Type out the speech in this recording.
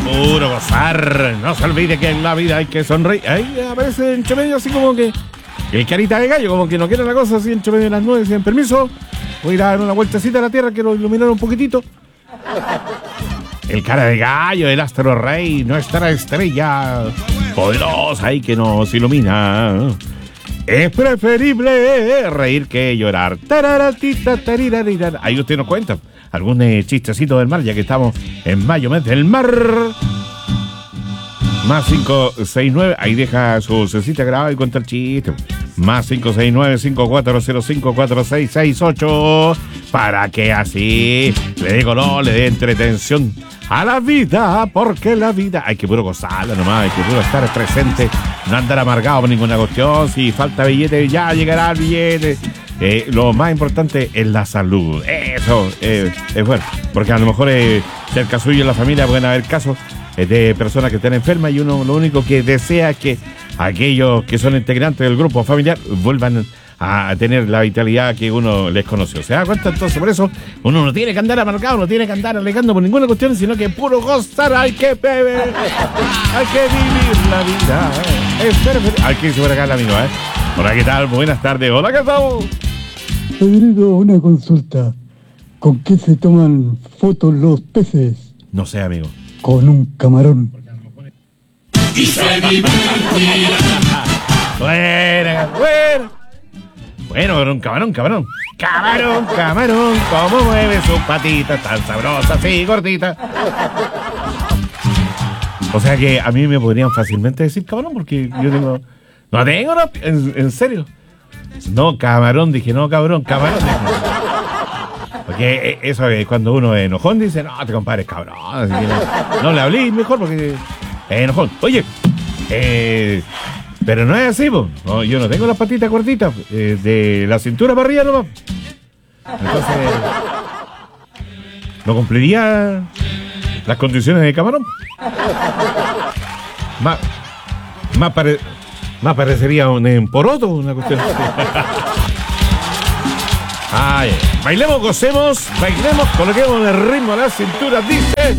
Puro gozar. No se olvide que en la vida hay que sonreír. Ahí aparece entre medio así como que el carita de gallo, como que no quiere la cosa así entre medio de las nubes. Sin permiso, voy a ir a dar una vueltecita a la tierra, quiero iluminar un poquitito. El cara de gallo, el astro rey, nuestra estrella poderosa y que nos ilumina. Es preferible reír que llorar. Ahí usted nos cuenta algún chistecito del mar, ya que estamos en mayo, mes del mar. Más 569, ahí deja su cecita grabada y cuenta el chiste. Más 569-5405-4668, para que así le dé color, le dé entretención a la vida, porque la vida hay que puro gozarla nomás, hay que puro estar presente, no andar amargado por ninguna cuestión. Si falta billete, ya llegará el billete. Lo más importante es la salud. Eso es bueno, porque a lo mejor cerca suyo en la familia pueden haber casos de personas que están enfermas y uno lo único que desea es que aquellos que son integrantes del grupo familiar vuelvan a tener la vitalidad que uno les conoció. ¿Se da cuenta? Entonces, por eso uno no tiene que andar amargado, no tiene que andar alegando por ninguna cuestión, sino que puro gozar. Hay que beber, hay que vivir la vida. Hay que ir por acá el amigo, Hola, ¿qué tal? Buenas tardes. Hola, ¿qué tal? Pedrito, una consulta. ¿Con qué se toman fotos los peces? No sé, amigo. Con un camarón. Y se divertirá. Bueno, un camarón. Camarón, cómo mueve sus patitas tan sabrosas y gorditas. O sea que a mí me podrían fácilmente decir camarón, porque yo tengo... No tengo, en serio. No, camarón, dije, no, cabrón, camarón. Dije. Porque eso es cuando uno es enojón, dice, no, te compares, cabrón. Así que no le hablé mejor porque es enojón. Oye, pero no es así, po. No, yo no tengo las patitas cortitas, de la cintura para arriba nomás. Entonces, no cumpliría las condiciones de camarón. Más parecería un poroto, una cuestión así. Ay, bailemos, gocemos, bailemos, coloquemos el ritmo a la cintura, dice...